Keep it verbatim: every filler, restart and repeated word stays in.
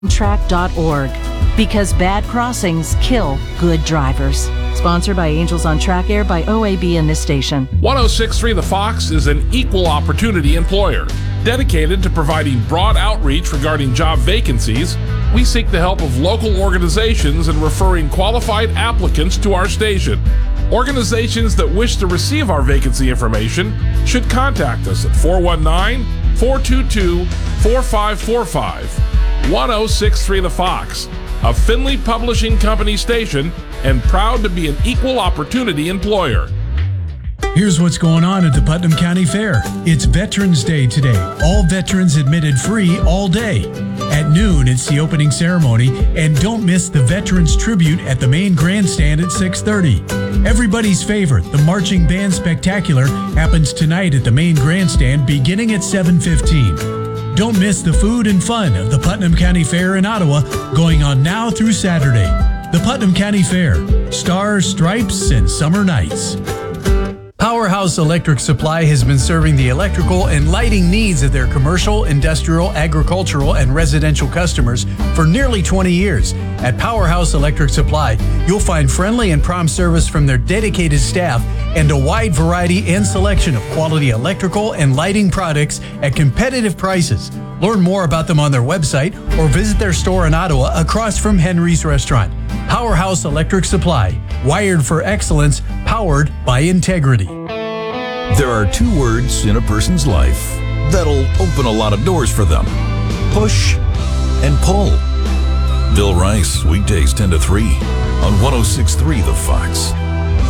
track dot org, because bad crossings kill good drivers. Sponsored by Angels on Track, aired by O A B and this station. one oh six point three The Fox is an equal opportunity employer. Dedicated to providing broad outreach regarding job vacancies, we seek the help of local organizations in referring qualified applicants to our station. Organizations that wish to receive our vacancy information should contact us at four one nine, four two two, four five four five. one oh six point three The Fox, a Findlay Publishing Company station, and proud to be an equal opportunity employer. Here's what's going on at the Putnam County Fair. It's Veterans Day today. All veterans admitted free all day. At noon, it's the opening ceremony, and don't miss the Veterans Tribute at the main grandstand at six thirty. Everybody's favorite, the Marching Band Spectacular, happens tonight at the main grandstand beginning at seven fifteen. Don't miss the food and fun of the Putnam County Fair in Ottawa, going on now through Saturday. The Putnam County Fair, stars, stripes, and summer nights. Powerhouse Electric Supply has been serving the electrical and lighting needs of their commercial, industrial, agricultural, and residential customers for nearly twenty years. At Powerhouse Electric Supply, you'll find friendly and prompt service from their dedicated staff and a wide variety and selection of quality electrical and lighting products at competitive prices. Learn more about them on their website or visit their store in Ottawa across from Henry's Restaurant. Powerhouse Electric Supply, wired for excellence, powered by integrity. There are two words in a person's life that'll open a lot of doors for them: push and pull. Bill Rice, weekdays ten to three on one oh six point three The Fox.